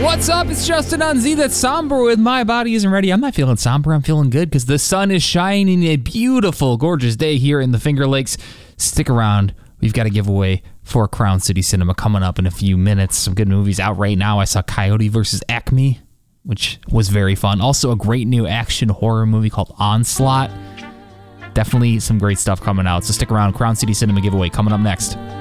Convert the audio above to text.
What's up? It's Justin on Z That's Somber with My Body Isn't Ready. I'm not feeling somber. I'm feeling good because the sun is shining. A beautiful, gorgeous day here in the Finger Lakes. Stick around. We've got a giveaway for Crown City Cinema coming up in a few minutes. Some good movies out right now. I saw Coyote vs. Acme, which was very fun. Also, a great new action horror movie called Onslaught. Definitely some great stuff coming out. So stick around. Crown City Cinema giveaway coming up next.